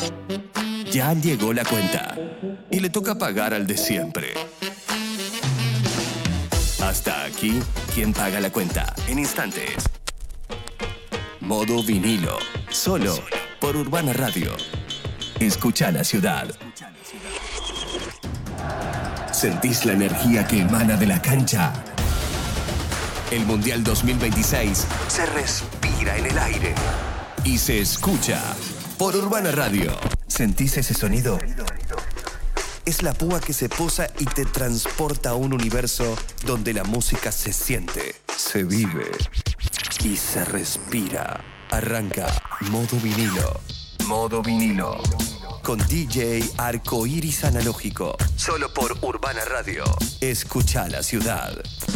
Ya llegó la cuenta y le toca pagar al de siempre. Hasta aquí, ¿quién paga la cuenta? En instantes. Modo vinilo, solo por Urbana Radio. Escucha la ciudad. ¿Sentís la energía que emana de la cancha? El Mundial 2026 se respira en el aire y se escucha por Urbana Radio. ¿Sentís ese sonido? Es la púa que se posa y te transporta a un universo donde la música se siente, se vive y se respira. Arranca Modo Vinilo. Modo Vinilo. Con DJ Arcoiris Analógico. Solo por Urbana Radio. Escucha la ciudad.